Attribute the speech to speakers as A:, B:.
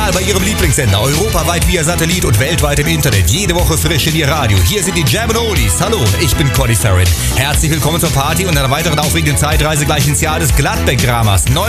A: Digital bei Ihrem Lieblingssender. Europaweit via Satellit und weltweit im Internet. Jede Woche frisch in Ihr Radio. Hier sind die Jam & Oldies. Hallo, ich bin Conny Farrell. Herzlich willkommen zur Party und einer weiteren aufregenden Zeitreise gleich ins Jahr des Gladbeck-Dramas.